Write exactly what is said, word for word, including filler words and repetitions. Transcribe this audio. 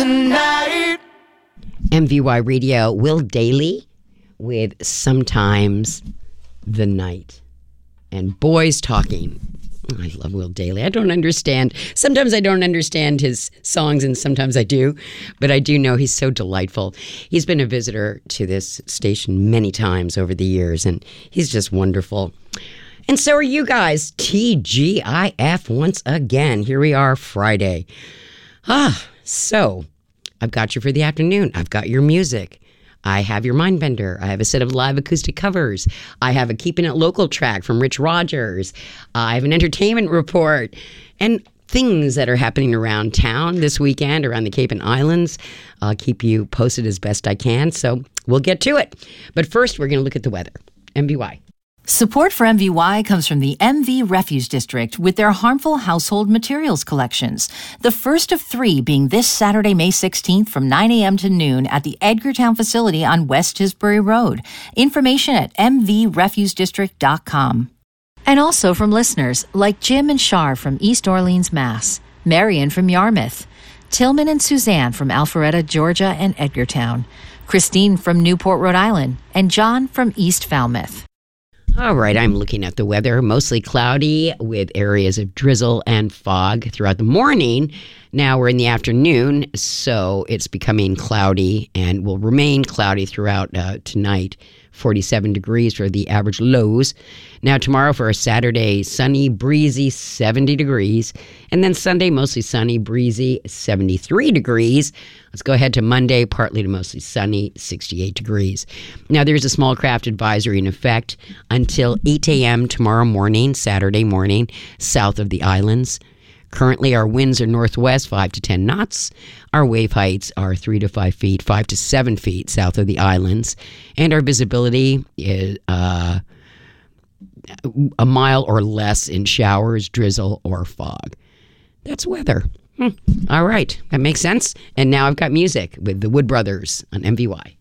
tonight. M V Y Radio, Will Dailey with Sometimes the Night. And Boys Talking. Oh, I love Will Dailey. I don't understand. Sometimes I don't understand his songs and sometimes I do. But I do know he's so delightful. He's been a visitor to this station many times over the years and he's just wonderful. And so are you guys. T G I F once again. Here we are Friday. Ah, so I've got you for the afternoon. I've got your music. I have your Mindbender. I have a set of live acoustic covers. I have a Keeping It Local track from Rich Rogers. I have an entertainment report and things that are happening around town this weekend, around the Cape and Islands. I'll keep you posted as best I can, so we'll get to it. But first, we're going to look at the weather. M V Y. Support for M V Y comes from the M V Refuge District with their harmful household materials collections. The first of three being this Saturday, May sixteenth from nine a.m. to noon at the Edgartown facility on West Tisbury Road. Information at m v refuge district dot com. And also from listeners like Jim and Shar from East Orleans, Mass., Marion from Yarmouth, Tillman and Suzanne from Alpharetta, Georgia and Edgartown, Christine from Newport, Rhode Island, and John from East Falmouth. All right, I'm looking at the weather. Mostly cloudy with areas of drizzle and fog throughout the morning. Now we're in the afternoon, so it's becoming cloudy and will remain cloudy throughout uh, tonight. forty-seven degrees for the average lows. Now tomorrow for a Saturday, sunny, breezy, seventy degrees. And then Sunday, mostly sunny, breezy, seventy-three degrees. Let's go ahead to Monday, partly to mostly sunny, sixty-eight degrees. Now there's a small craft advisory in effect until eight a.m. tomorrow morning, Saturday morning, south of the islands. Currently, our winds are northwest, five to ten knots. Our wave heights are three to five feet, five to seven feet south of the islands. And our visibility is uh, a mile or less in showers, drizzle, or fog. That's weather. Hmm. All right, that makes sense. And now I've got music with the Wood Brothers on M V Y.